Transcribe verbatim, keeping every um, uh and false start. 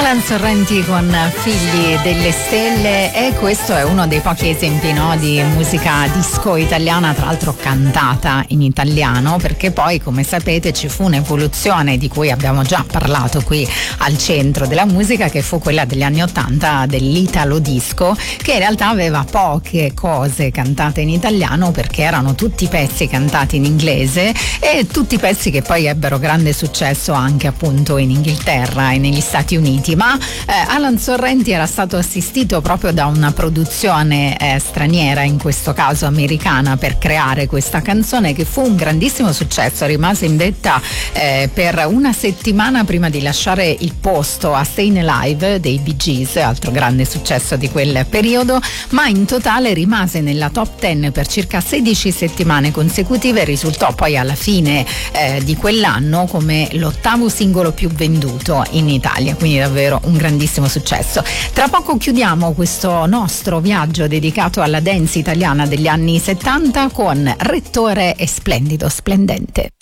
Alan Sorrenti con Figli delle Stelle, e questo è uno dei pochi esempi, no, di musica disco italiana, tra l'altro cantata in italiano, perché poi, come sapete, ci fu un'evoluzione di cui abbiamo già parlato qui al Centro della Musica, che fu quella degli anni ottanta dell'italo disco, che in realtà aveva poche cose cantate in italiano perché erano tutti pezzi cantati in inglese, e tutti pezzi che poi ebbero grande successo anche appunto in Inghilterra e negli Stati Uniti. Ma eh, Alan Sorrenti era stato assistito proprio da una produzione eh, straniera, in questo caso americana, per creare questa canzone, che fu un grandissimo successo. Rimase in vetta eh, per una settimana prima di lasciare il posto a Stayin' Alive dei Bee Gees, altro grande successo di quel periodo, ma in totale rimase nella top dieci per circa sedici settimane consecutive e risultò poi alla fine eh, di quell'anno come l'ottavo singolo più venduto in Italia, quindi davvero un grandissimo successo. Tra poco chiudiamo questo nostro viaggio dedicato alla dance italiana degli anni settanta con Rettore e Splendido Splendente.